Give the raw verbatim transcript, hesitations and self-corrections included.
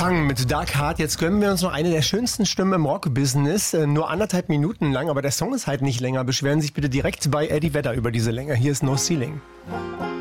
Pang mit Dark Heart. Jetzt gönnen wir uns noch eine der schönsten Stimmen im Rock-Business. Äh, nur anderthalb Minuten lang, aber der Song ist halt nicht länger. Beschweren Sie sich bitte direkt bei Eddie Vedder über diese Länge. Hier ist No Ceiling.